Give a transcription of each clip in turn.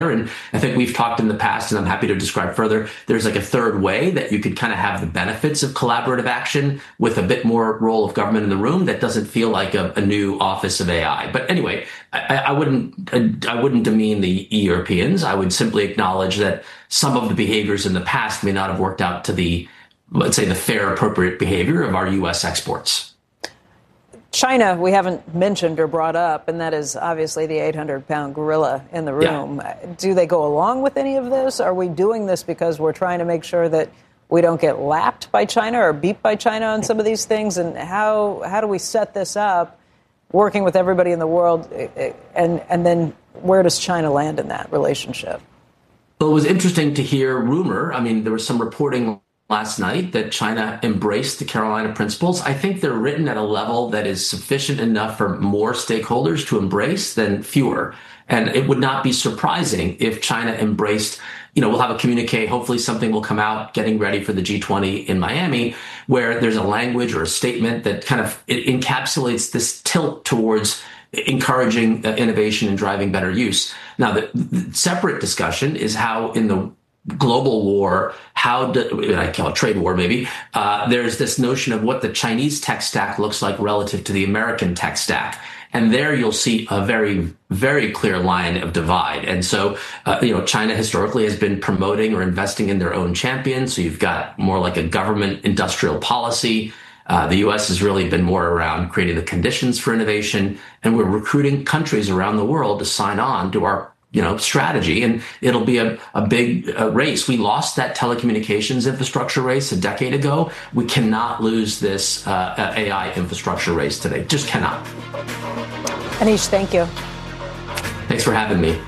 And I think we've talked in the past, and I'm happy to describe further, there's like a third way that you could kind of have the benefits of collaborative action with a bit more role of government in the room that doesn't feel like a new office of AI. But anyway, I wouldn't demean the Europeans. I would simply acknowledge that some of the behaviors in the past may not have worked out to the, let's say, the fair, appropriate behavior of our U.S. exports. China, we haven't mentioned or brought up, and that is obviously the 800-pound gorilla in the room. Yeah. Do they go along with any of this? Are we doing this because we're trying to make sure that we don't get lapped by China or beat by China on some of these things? And how do we set this up, working with everybody in the world, and then where does China land in that relationship? Well, it was interesting to hear rumor. I mean, there was some reporting last night that China embraced the Carolina Principles. I think they're written at a level that is sufficient enough for more stakeholders to embrace than fewer. And it would not be surprising if China embraced, we'll have a communique, hopefully something will come out getting ready for the G20 in Miami, where there's a language or a statement that kind of it encapsulates this tilt towards encouraging innovation and driving better use. Now, the separate discussion is how in the global war, I call it trade war maybe, there's this notion of what the Chinese tech stack looks like relative to the American tech stack. And there you'll see a very, very clear line of divide. And so, China historically has been promoting or investing in their own champions. So you've got more like a government industrial policy. The U.S. has really been more around creating the conditions for innovation. And we're recruiting countries around the world to sign on to our strategy, and it'll be a big race. We lost that telecommunications infrastructure race a decade ago. We cannot lose this AI infrastructure race today. Just cannot. Anish, thank you. Thanks for having me.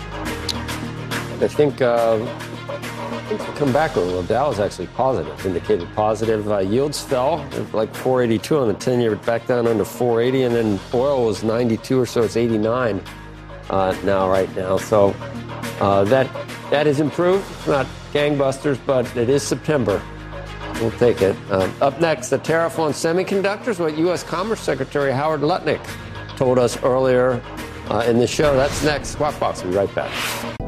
I think come back a little. Dow is actually positive, indicated positive. Yields fell like 482 on the 10-year, back down under 480, and then oil was 92 or so. It's 89. Right now. So that has improved. It's not gangbusters, but it is September. We'll take it. Up next, the tariff on semiconductors, what U.S. Commerce Secretary Howard Lutnick told us earlier in the show. That's next. Squawk Box will be right back.